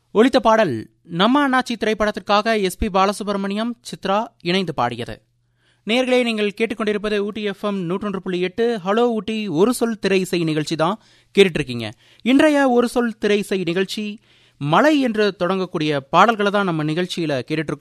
ஒலித்த பாடல் நம்ம அண்ணாச்சி திரைப்படத்திற்காக எஸ்பி பாலசுப்ரமணியம், சித்ரா இணைந்து பாடியது. நேயர்களே, நீங்கள் கேட்டுக்கொண்டிருப்பது ஊட்டி FM 101.8 ஹலோ ஊட்டி ஒரு சொல் திரை இசை நிகழ்ச்சி தான் கேட்டுட்டு இருக்கீங்க. இன்றைய ஒரு சொல் திரை இசை நிகழ்ச்சி மலை என்று தொடங்கக்கூடிய பாடல்களை தான் நம்ம நிகழ்ச்சியில கேட்டுட்டு இருக்கோம்.